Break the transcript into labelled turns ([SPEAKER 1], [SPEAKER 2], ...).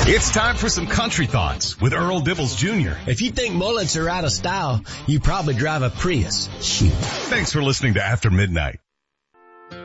[SPEAKER 1] It's time for some country thoughts with Earl Dibbles Jr.
[SPEAKER 2] If you think mullets are out of style, you probably drive a Prius. Shoot.
[SPEAKER 1] Thanks for listening to After Midnight.